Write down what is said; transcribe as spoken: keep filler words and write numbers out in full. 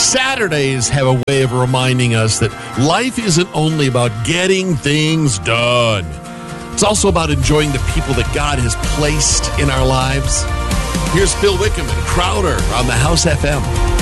Saturdays have a way of reminding us that life isn't only about getting things done. It's also about enjoying the people that God has placed in our lives. Here's Phil Wickham and Crowder on the House F M.